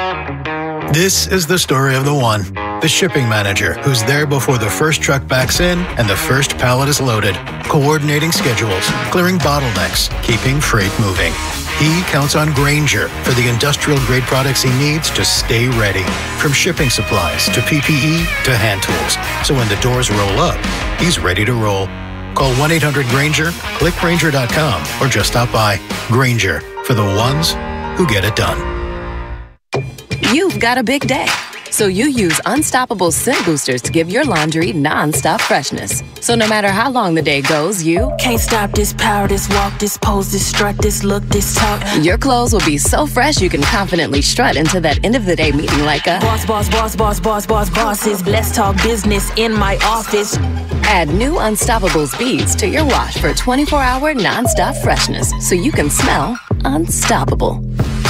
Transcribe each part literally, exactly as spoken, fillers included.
This is the story of the one, the shipping manager, who's there before the first truck backs in and the first pallet is loaded, coordinating schedules, clearing bottlenecks, keeping freight moving. He counts on Grainger for the industrial-grade products he needs to stay ready, from shipping supplies to P P E to hand tools. So when the doors roll up, he's ready to roll. Call one eight hundred Grainger, click Grainger dot com, or just stop by. Grainger, for the ones who get it done. You've got a big day, so you use Unstoppable Scent Boosters to give your laundry non-stop freshness. So no matter how long the day goes, you can't stop this power, this walk, this pose, this strut, this look, this talk. Your clothes will be so fresh you can confidently strut into that end of the day meeting like a boss, boss, boss, boss, boss, boss, bosses. Let's talk business in my office. Add new Unstoppable Beads to your wash for twenty-four hour non-stop freshness, so you can smell unstoppable.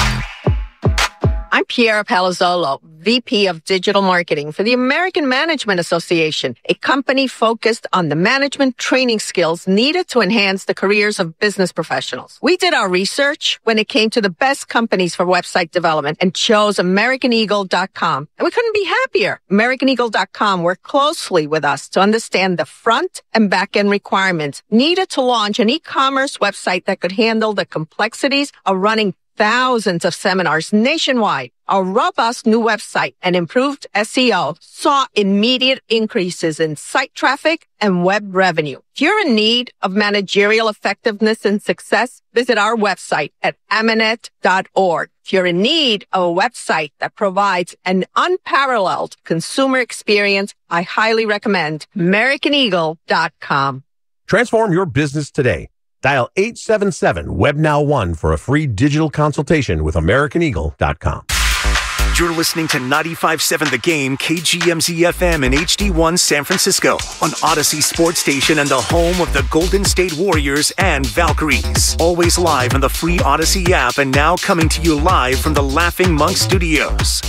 I'm Piera Palazzolo, V P of Digital Marketing for the American Management Association, a company focused on the management training skills needed to enhance the careers of business professionals. We did our research when it came to the best companies for website development and chose American Eagle dot com. And we couldn't be happier. American Eagle dot com worked closely with us to understand the front and back end requirements needed to launch an e-commerce website that could handle the complexities of running thousands of seminars nationwide. Our robust new website and improved S E O saw immediate increases in site traffic and web revenue. If you're in need of managerial effectiveness and success, visit our website at amanet dot org. If you're in need of a website that provides an unparalleled consumer experience, I highly recommend American Eagle dot com. Transform your business today. Dial eight seven seven, W E B Now one for a free digital consultation with American Eagle dot com. You're listening to ninety-five point seven The Game, K G M Z F M and H D one San Francisco on Odyssey Sports Station and the home of the Golden State Warriors and Valkyries. Always live on the free Odyssey app and now coming to you live from the Laughing Monk Studios.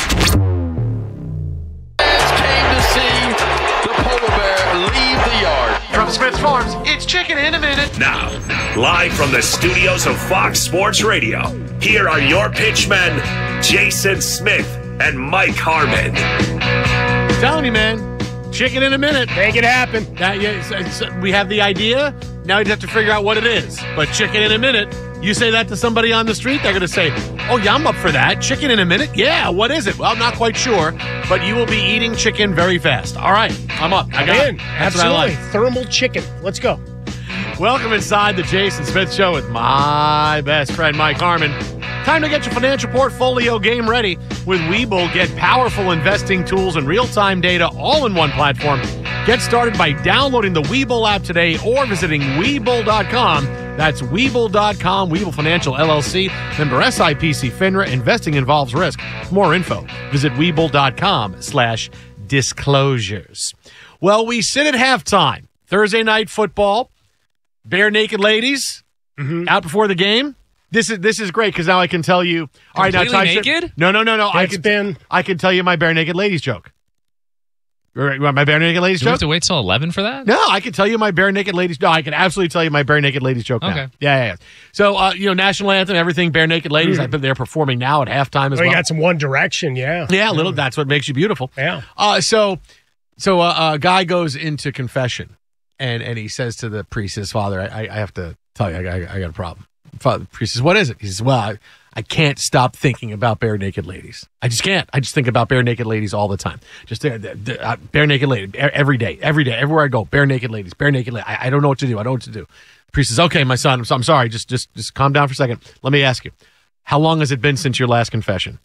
Came to see the polar bear leave the yard. From Smith's Farms, it's Chicken in a Minute. Now, live from the studios of Fox Sports Radio, here are your pitchmen, Jason Smith and Mike Harmon. I'm telling you, man, Chicken in a Minute. Make it happen. That, yeah, it's, it's, we have the idea. Now we just have to figure out what it is. But Chicken in a Minute, you say that to somebody on the street, they're going to say, oh, yeah, I'm up for that. Chicken in a minute? Yeah, what is it? Well, I'm not quite sure, but you will be eating chicken very fast. All right, I'm up. I got in. it. That's Absolutely. what I like. Thermal chicken. Let's go. Welcome inside the Jason Smith Show with my best friend, Mike Harmon. Time to get your financial portfolio game ready. With Webull, get powerful investing tools and real-time data all in one platform. Get started by downloading the Webull app today or visiting Webull dot com. That's Webull dot com, Webull Financial L L C, member S I P C FINRA. Investing involves risk. For more info, visit Webull dot com slash disclosures. Well, we sit at halftime. Thursday night football. Bare naked ladies mm-hmm. out before the game. This is this is great because now I can tell you. All right, now Completely naked? No, no, no, no. I It's can been- I can tell you my bare naked ladies joke. Right, my bare naked ladies Do we joke. have to wait till eleven for that? No, I can tell you my bare naked ladies. No, I can absolutely tell you my bare naked ladies joke. Now. Okay. Yeah, yeah, yeah. So, uh, you know, national anthem, everything. Bare naked ladies. Mm. I bet they're performing now at halftime as Oh, well. you got some One Direction, yeah. Yeah, a little. That's what makes you beautiful. Yeah. Uh, so, so uh, a guy goes into confession, and and he says to the priest, his father, I, I have to tell you, I, I, I got a problem. Father, the priest says, what is it? He says, well, I, I can't stop thinking about bare naked ladies. I just can't. I just think about bare naked ladies all the time. Just uh, uh, bare naked lady every day, every day, everywhere I go. Bare naked ladies, bare naked ladies. I, I don't know what to do. I don't know what to do. The priest says, okay, my son, I'm, I'm sorry. Just, just, just calm down for a second. Let me ask you, how long has it been since your last confession?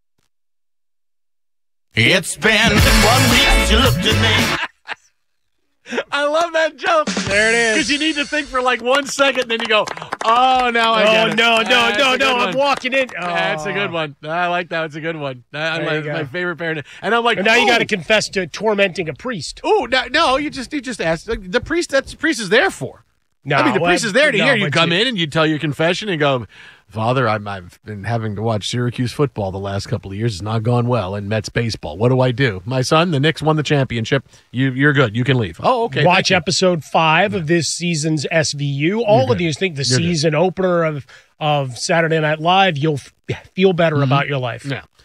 It's been one week since you looked at me. I love that joke. There it is. Because you need to think for like one second, then you go, oh, now I get Oh, it. no, no, That's no, a no. good I'm one. walking in. Oh. That's a good one. I like that. It's a good one. That, There you that's my go. favorite parent. And I'm like, And now oh. you got to confess to tormenting a priest. Oh, no, no, you just you just ask. The priest, that's the priest is there for. No, I mean, the well, priest is there to no, hear you but come you- in and you tell your confession and go, Father, I'm, I've been having to watch Syracuse football the last couple of years. It's not gone well. And Mets baseball. What do I do? My son, the Knicks won the championship. You, you're good. You can leave. Oh, okay. Watch episode five of this season's S V U. All of these think the You're good. season opener of, of Saturday Night Live, you'll f- feel better Mm-hmm. about your life. Yeah.